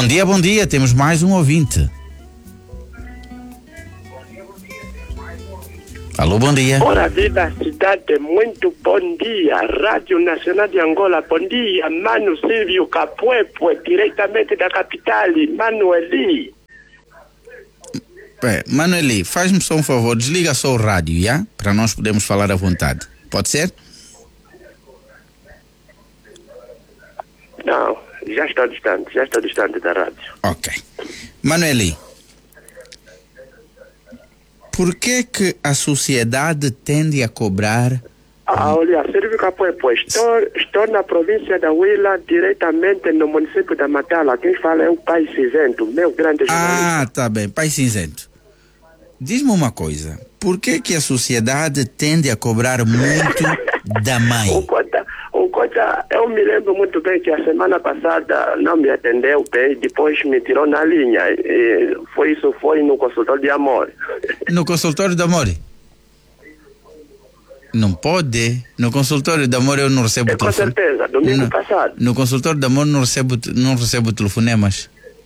bom dia, temos mais um ouvinte. Alô, bom dia. Ora, viva cidade, muito bom dia. Rádio Nacional de Angola, bom dia. Mano Silvio Capuepue, diretamente da capital, Manueli. Manueli, faz-me só um favor, desliga só o rádio, já? Para nós podermos falar à vontade. Pode ser? Não, já estou distante da rádio. Ok. Manueli, por que a sociedade tende a cobrar... Olha, Silvio Capuepue, estou na província da Huila, diretamente no município da Matala. Quem fala é o Pai Cinzento, meu grande jornalista. Tá bem, Pai Cinzento. Diz-me uma coisa, por que a sociedade tende a cobrar muito da mãe? Eu me lembro muito bem que a semana passada não me atendeu bem, depois me tirou na linha. Foi no consultório de amor. No consultório de amor? Não pode. No consultório de amor eu não recebo telefone. Com certeza, domingo passado. No consultório de amor não recebo telefonemas.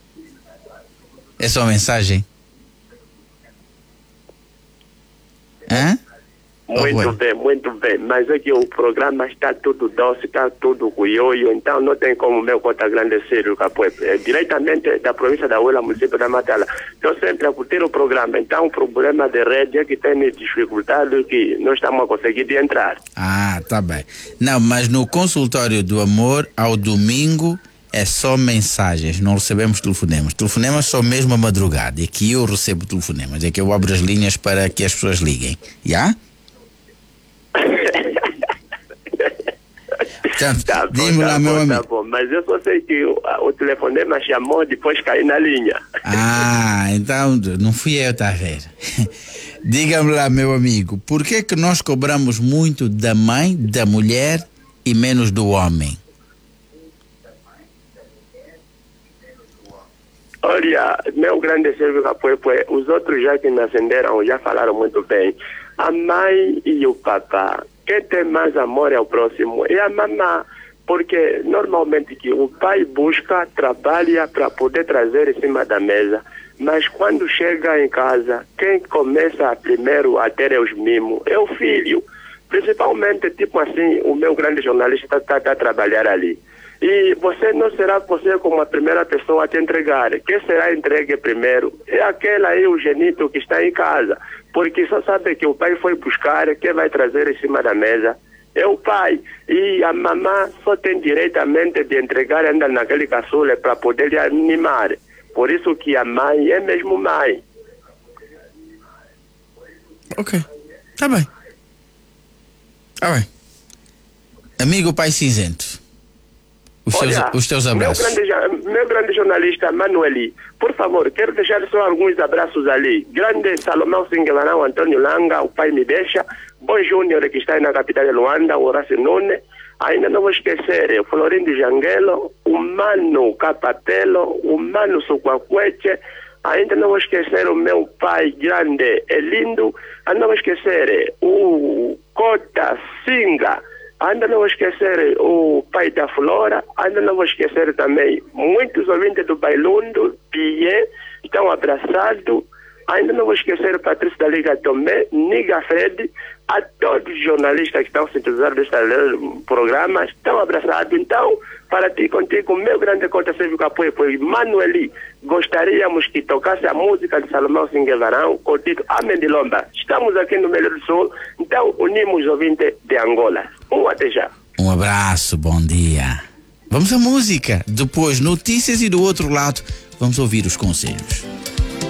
É só mensagem. Hã? Muito bem. Mas é que o programa está tudo doce, está tudo cuioio, então não tem como meu cota grande Silvio Capuepue. Diretamente da província da Huila, município da Matala. Estou sempre a curtir o programa, então o problema de rede é que tem dificuldade que não estamos a conseguir de entrar. Tá bem. Não, mas no consultório do amor, ao domingo, é só mensagens, não recebemos telefonemas. Telefonemas só mesmo à madrugada, é que eu recebo telefonemas, é que eu abro as linhas para que as pessoas liguem. Já? Tá bom, mas eu só sei que o telefonema chamou, depois caiu na linha. Então não fui eu, tá a ver? Diga-me lá, meu amigo, por que nós cobramos muito da mãe, da mulher e menos do homem? Olha, meu grande Silvio Capuepue, os outros já que me acenderam já falaram muito bem. A mãe e o papá, quem tem mais amor ao próximo é a mamã, porque normalmente que o pai busca, trabalha para poder trazer em cima da mesa, mas quando chega em casa, quem começa primeiro a ter os mimos é o filho. Principalmente, tipo assim, o meu grande jornalista está a trabalhar ali. E você não será você como a primeira pessoa a te entregar. Quem será entregue primeiro é aquele aí, o genito que está em casa. Porque só sabe que o pai foi buscar, quem vai trazer em cima da mesa é o pai. E a mamã só tem diretamente de entregar ainda naquele caçula para poder lhe animar. Por isso que a mãe é mesmo mãe. Ok, tá bem. Amigo Pai Cinzento, os teus abraços. Meu grande jornalista Manueli, por favor, quero deixar só alguns abraços ali. Grande Salomão Singuelarão, Antônio Langa, o pai me deixa. Bom Júnior, que está aí na capital de Luanda, Horácio Nunes. Ainda não vou esquecer o Florindo Jangelo, o Mano Capatelo, o Mano Suquaquete. Ainda não vou esquecer o meu pai grande, Elindo. Ainda não vou esquecer o Cota Singa. Ainda não vou esquecer o pai da Flora. Ainda não vou esquecer também muitos ouvintes do Bailundo, Pierre, estão abraçados. Ainda não vou esquecer o Patrício da Liga Tomé, Niga Fred, a todos os jornalistas que estão sintonizados deste programa, estão abraçados. Então, para ti, contigo, meu grande conta Silvio Capuepue, Manueli, gostaríamos que tocasse a música de Salomão Singuevarão com o título Amém de Lomba. Estamos aqui no Melhor do Sul, então unimos os ouvintes de Angola. Até já. Um abraço, bom dia. Vamos à música, depois notícias e do outro lado vamos ouvir os conselhos.